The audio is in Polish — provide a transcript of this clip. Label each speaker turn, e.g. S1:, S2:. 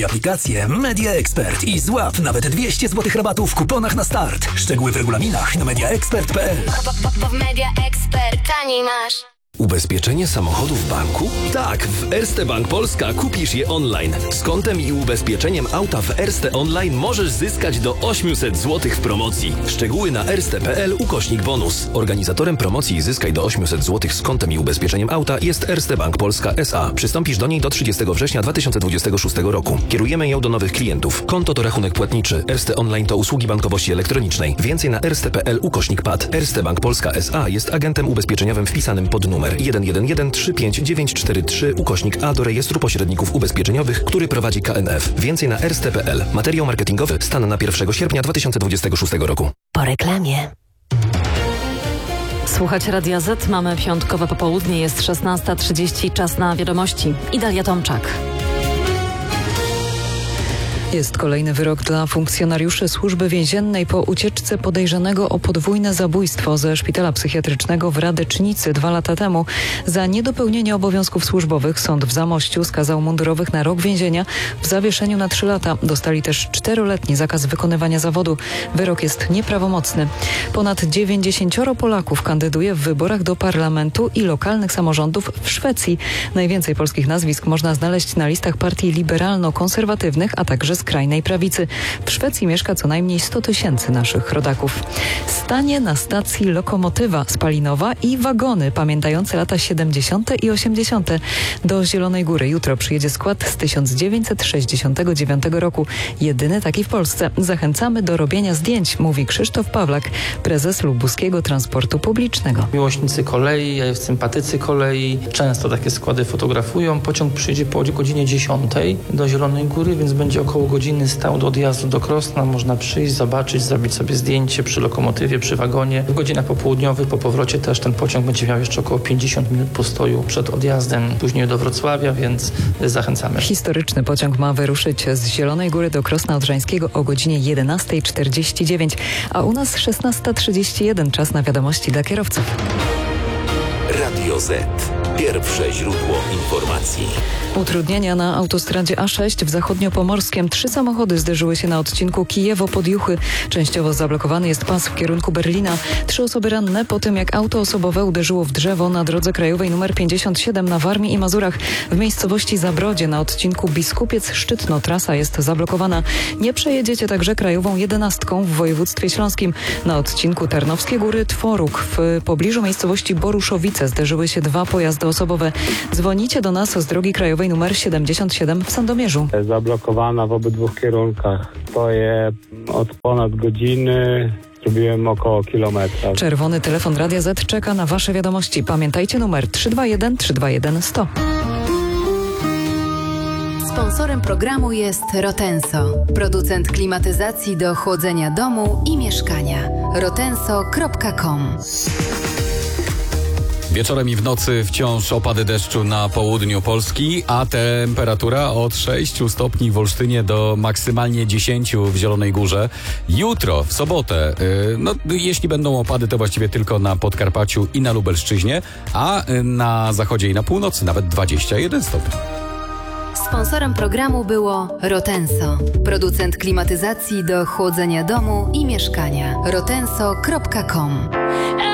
S1: Aplikację Media Expert i złap nawet 200 zł rabatu w kuponach na start. Szczegóły w regulaminach na mediaexpert.pl.
S2: Media Expert, taniej masz.
S3: Ubezpieczenie samochodu w banku? Tak, w Erste Bank Polska kupisz je online. Z kontem i ubezpieczeniem auta w Erste Online możesz zyskać do 800 zł w promocji. Szczegóły na erste.pl/bonus. Organizatorem promocji Zyskaj do 800 zł z kontem i ubezpieczeniem auta jest Erste Bank Polska S.A. Przystąpisz do niej do 30 września 2026 roku. Kierujemy ją do nowych klientów. Konto to rachunek płatniczy. Erste Online to usługi bankowości elektronicznej. Więcej na erste.pl/pad. Erste Bank Polska S.A. jest agentem ubezpieczeniowym wpisanym pod numer 111-35943/A do rejestru pośredników ubezpieczeniowych, który prowadzi KNF. Więcej na erste.pl. Materiał marketingowy. Stan na 1 sierpnia 2026 roku.
S4: Po reklamie. Słuchać Radia Z, mamy piątkowe popołudnie, jest 16:30, czas na wiadomości. Idalia Tomczak. Jest kolejny wyrok dla funkcjonariuszy Służby Więziennej po ucieczce podejrzanego o podwójne zabójstwo ze szpitala psychiatrycznego w Radecznicy 2 lata temu. Za niedopełnienie obowiązków służbowych sąd w Zamościu skazał mundurowych na rok więzienia, w zawieszeniu na 3 lata. Dostali też 4-letni zakaz wykonywania zawodu. Wyrok jest nieprawomocny. Ponad 90 Polaków kandyduje w wyborach do parlamentu i lokalnych samorządów w Szwecji. Najwięcej polskich nazwisk można znaleźć na listach partii liberalno-konserwatywnych, a także skrajnej prawicy. W Szwecji mieszka co najmniej 100 tysięcy naszych rodaków. Stanie na stacji lokomotywa spalinowa i wagony pamiętające lata 70. i 80. Do Zielonej Góry jutro przyjedzie skład z 1969 roku. Jedyny taki w Polsce. Zachęcamy do robienia zdjęć, mówi Krzysztof Pawlak, prezes Lubuskiego Transportu Publicznego.
S5: Miłośnicy kolei, sympatycy kolei często takie składy fotografują. Pociąg przyjdzie po godzinie 10 do Zielonej Góry, więc będzie około godziny stał do odjazdu do Krosna. Można przyjść, zobaczyć, zrobić sobie zdjęcie przy lokomotywie, przy wagonie. W godzinach popołudniowych po powrocie też ten pociąg będzie miał jeszcze około 50 minut postoju przed odjazdem, później do Wrocławia, więc zachęcamy.
S4: Historyczny pociąg ma wyruszyć z Zielonej Góry do Krosna Odrzańskiego o godzinie 11:49, a u nas 16:31. Czas na wiadomości dla kierowców.
S6: Radio Z. Pierwsze źródło informacji.
S4: Utrudnienia na autostradzie A6 w Zachodniopomorskiem. 3 samochody zderzyły się na odcinku Kijewo-Podjuchy. Częściowo zablokowany jest pas w kierunku Berlina. 3 osoby ranne po tym, jak auto osobowe uderzyło w drzewo na drodze krajowej nr 57 na Warmii i Mazurach. W miejscowości Zabrodzie na odcinku Biskupiec-Szczytno trasa jest zablokowana. Nie przejedziecie także krajową 11 w województwie śląskim. Na odcinku Tarnowskie Góry-Tworuk w pobliżu miejscowości Boruszowice zderzyły się 2 pojazdy osobowe. Dzwonicie do nas z drogi krajowej nr 77 w Sandomierzu.
S7: Zablokowana w obydwu kierunkach. Stoję od ponad godziny. Zrobiłem około kilometra.
S4: Czerwony telefon Radia Z czeka na Wasze wiadomości. Pamiętajcie numer 321 321 100.
S8: Sponsorem programu jest Rotenso, producent klimatyzacji do chłodzenia domu i mieszkania. rotenso.com.
S9: Wieczorem i w nocy wciąż opady deszczu na południu Polski, a temperatura od 6 stopni w Olsztynie do maksymalnie 10 w Zielonej Górze. Jutro, w sobotę, jeśli będą opady, to właściwie tylko na Podkarpaciu i na Lubelszczyźnie, a na zachodzie i na północy nawet 21 stopni.
S8: Sponsorem programu było Rotenso, producent klimatyzacji do chłodzenia domu i mieszkania. rotenso.com.